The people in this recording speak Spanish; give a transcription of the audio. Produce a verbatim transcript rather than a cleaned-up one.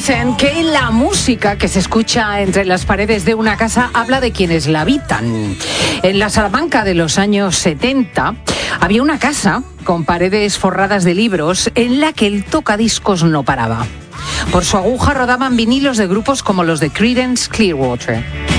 Dicen que la música que se escucha entre las paredes de una casa habla de quienes la habitan. En la Salamanca de los años setenta había una casa con paredes forradas de libros en la que el tocadiscos no paraba. Por su aguja rodaban vinilos de grupos como los de Creedence Clearwater.